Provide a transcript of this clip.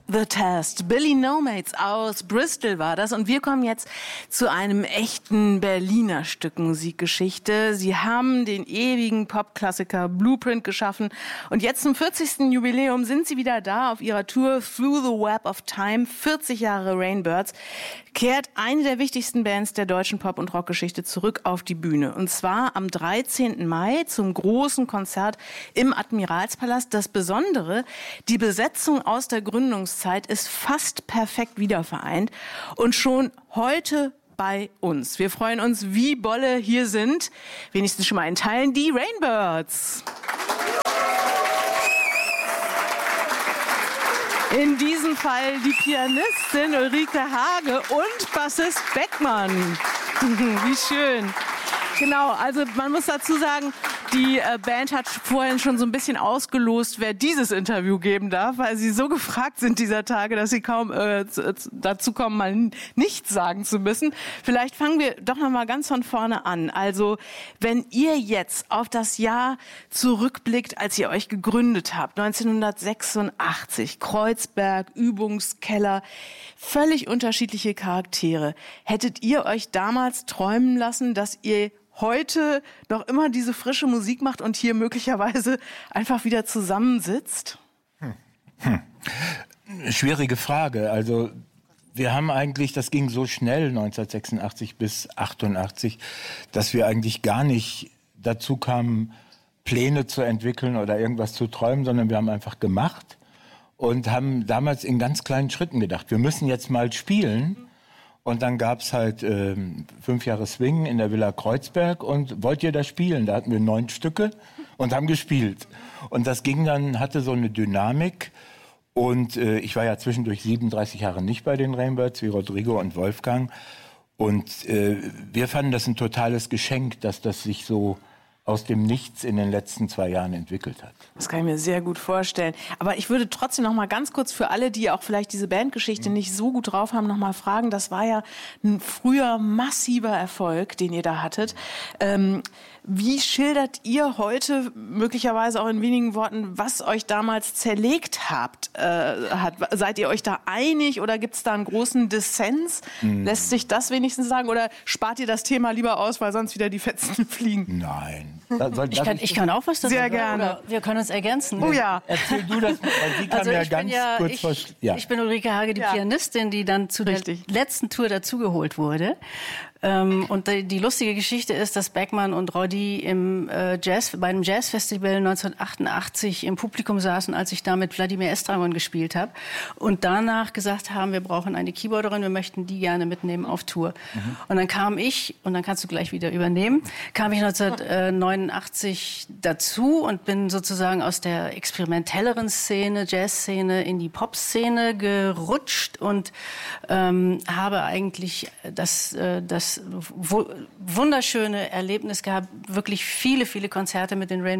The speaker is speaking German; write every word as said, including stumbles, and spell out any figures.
The Test. Billy Nomads aus Bristol war das. Und wir kommen jetzt zu einem echten Berliner Stück Musikgeschichte. Sie haben den ewigen Popklassiker Blueprint geschaffen. Und jetzt zum vierzigsten Jubiläum sind Sie wieder da auf Ihrer Tour Through the Web of Time. vierzig Jahre Rainbirds. Kehrt eine der wichtigsten Bands der deutschen Pop- und Rockgeschichte zurück auf die Bühne. Und zwar am dreizehnten Mai zum großen Konzert im Admiralspalast. Das Besondere, die Besetzung aus der Gründungszeit ist fast perfekt wiedervereint und schon heute bei uns. Wir freuen uns wie Bolle, hier sind, wenigstens schon mal in Teilen, die Rainbirds. In diesem Fall die Pianistin Ulrike Hage und Bassist Beckmann. Wie schön. Genau, also man muss dazu sagen, die äh, Band hat vorhin schon so ein bisschen ausgelost, wer dieses Interview geben darf, weil sie so gefragt sind dieser Tage, dass sie kaum äh, dazu kommen, mal nichts sagen zu müssen. Vielleicht fangen wir doch noch mal ganz von vorne an. Also, wenn ihr jetzt auf das Jahr zurückblickt, als ihr euch gegründet habt, neunzehnhundertsechsundachtzig, Kreuzberg, Übungskeller, völlig unterschiedliche Charaktere. Hättet ihr euch damals träumen lassen, dass ihr heute noch immer diese frische Musik macht und hier möglicherweise einfach wieder zusammensitzt? Hm. Hm. Schwierige Frage. Also wir haben eigentlich, das ging so schnell neunzehnhundertsechsundachtzig bis achtundachtzig, dass wir eigentlich gar nicht dazu kamen, Pläne zu entwickeln oder irgendwas zu träumen, sondern wir haben einfach gemacht und haben damals in ganz kleinen Schritten gedacht, wir müssen jetzt mal spielen. Und dann gab's halt ähm, fünf Jahre Swing in der Villa Kreuzberg und wollt ihr da spielen? Da hatten wir neun Stücke und haben gespielt. Und das ging dann, hatte so eine Dynamik. Und äh, ich war ja zwischendurch siebenunddreißig Jahre nicht bei den Rainbirds, wie Rodrigo und Wolfgang. Und äh, wir fanden das ein totales Geschenk, dass das sich so aus dem Nichts in den letzten zwei Jahren entwickelt hat. Das kann ich mir sehr gut vorstellen. Aber ich würde trotzdem noch mal ganz kurz für alle, die auch vielleicht diese Bandgeschichte nicht so gut drauf haben, noch mal fragen. Das war ja ein früher massiver Erfolg, den ihr da hattet. Ähm, wie schildert ihr heute, möglicherweise auch in wenigen Worten, was euch damals zerlegt habt? Äh, hat? Seid ihr euch da einig oder gibt es da einen großen Dissens? Mhm. Lässt sich das wenigstens sagen? Oder spart ihr das Thema lieber aus, weil sonst wieder die Fetzen fliegen? Nein. Da, soll, ich, kann, ich kann auch was dazu Sehr sagen. gerne. Oder wir können uns ergänzen. Oh ja. Erzähl du das, weil sie kam also ja ich ganz bin ja, kurz ich, vor... Ja. Ich bin Ulrike Hage, die ja. Pianistin, die dann zu Richtig. der letzten Tour dazugeholt wurde. Ähm, und die, die lustige Geschichte ist, dass Beckmann und Roddy im äh, Jazz, bei einem Jazzfestival neunzehnhundertachtundachtzig im Publikum saßen, als ich da mit Wladimir Estragon gespielt habe. Und danach gesagt haben, wir brauchen eine Keyboarderin, wir möchten die gerne mitnehmen auf Tour. Mhm. Und dann kam ich, und dann kannst du gleich wieder übernehmen, kam ich neunzehnhundertneunundachtzig dazu und bin sozusagen aus der experimentelleren Szene, Jazzszene in die Popszene gerutscht und ähm, habe eigentlich das, äh, das wunderschöne Erlebnis gehabt, wirklich viele, viele Konzerte mit den Rainbirds